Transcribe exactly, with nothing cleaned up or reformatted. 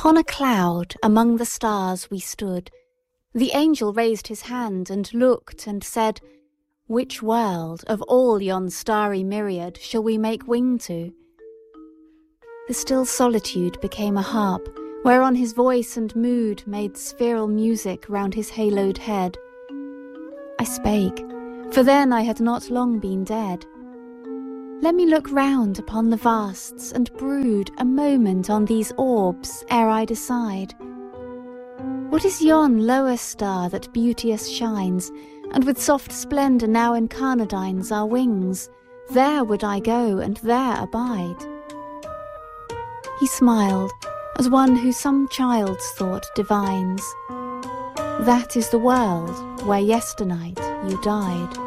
Upon a cloud among the stars we stood. The angel raised his hand and looked and said, "Which world of all yon starry myriad shall we make wing to?" The still solitude became a harp, whereon his voice and mood made spheral music round his haloed head. I spake, for then I had not long been dead. Let me look round upon the vasts, and brood a moment on these orbs ere I decide. What is yon lower star that beauteous shines, and with soft splendour now incarnadines our wings? There would I go, and there abide. He smiled, as one who some child's thought divines. That is the world where yesternight you died.